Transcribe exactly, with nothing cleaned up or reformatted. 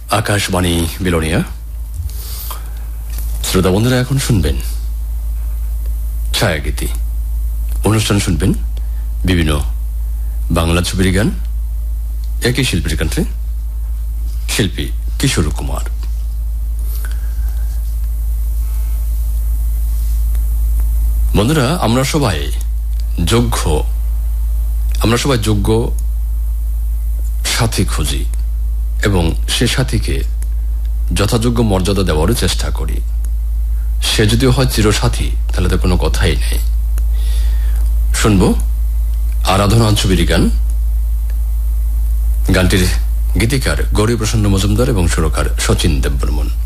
আকাশবাণী বিলোনিয়া। শ্রোতা বন্ধুরা, এখন শুনবেন ছায়াগীতি অনুষ্ঠান। শুনবেন বিভিন্ন বাংলা ছবির গান, একই শিল্পীর কণ্ঠে, শিল্পী কিশোর কুমার। বন্ধুরা, আমরা সবাই যোগ্য আমরা সবাই যোগ্য সাথী খুঁজি এবং সে সাথীকে যথাযোগ্য মর্যাদা দেওয়ারও চেষ্টা করি। সে যদিও হয় চিরসাথী, তাহলে তো কোনো কথাই নেই। শুনব আরাধনা ছবির গান। গানটির গীতিকার গৌরী প্রসন্ন মজুমদার এবং সুরকার শচীন দেববর্মন।